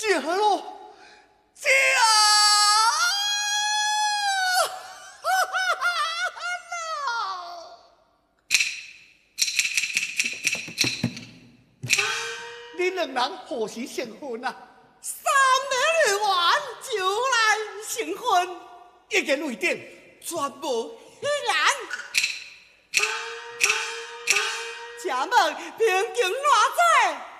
假咯，假！你两人何时成婚啊 ？3年内完就来成婚， 一言为定， 绝无虚言。请问平京哪在？